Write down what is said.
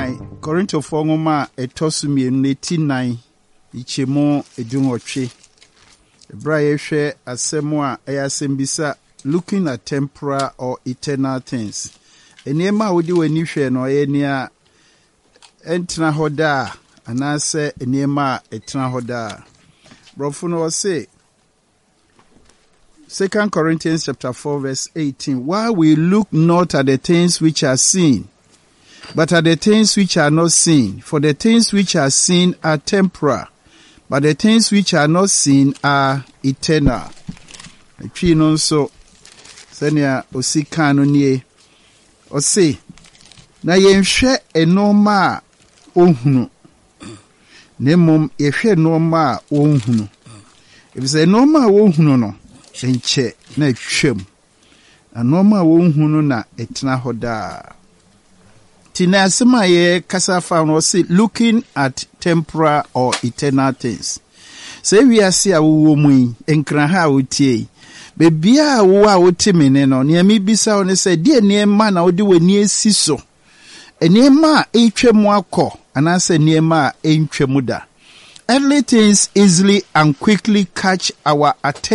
Korinto Fongoma etosumi neti9 ichemo edunotwe. Ebra she asemo a eyasembisa looking at temporal or eternal things. Enema wodi wani hwe no enia entena hoda anase enema etena hoda. Brofo no say 2 Corinthians chapter 4 verse 18, while we look not at the things which are seen, but at the things which are not seen. For the things which are seen are temporal, but the things which are not seen are eternal. Etwi no so senia osika no nie o se na yenhwe enoma ohunu nemom yehwe enoma ohunu ebise enoma ohunu no enche na twem enoma ohunu na etena hoda tina asema ye kasafa no se looking at temporal or eternal things. Say we are see a wo mu enkran ha otie bebia wo a wotimene no ne mi bisa one say de niema na wode wani asiso eniema etwem akọ anase niema entwem da. Early things easily and quickly catch our attention.